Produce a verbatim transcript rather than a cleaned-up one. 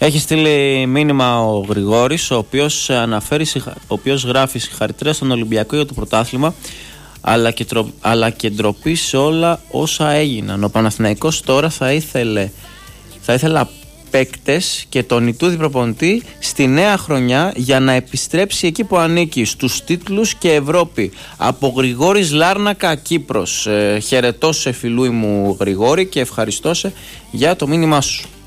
Έχει στείλει μήνυμα ο Γρηγόρης, ο οποίος, αναφέρει, ο οποίος γράφει συγχαρητήρια στον Ολυμπιακό για το πρωτάθλημα, αλλά και, τρο, αλλά και ντροπή σε όλα όσα έγιναν. Ο Παναθηναϊκός τώρα θα ήθελε, θα ήθελα παίκτες και τον Ιτούδη προπονητή στη νέα χρονιά για να επιστρέψει εκεί που ανήκει, στους τίτλους και Ευρώπη. Από Γρηγόρης Λάρνακα, Κύπρος. Ε, χαιρετώ σε φιλούι μου Γρηγόρη και ευχαριστώ σε για το μήνυμά σου.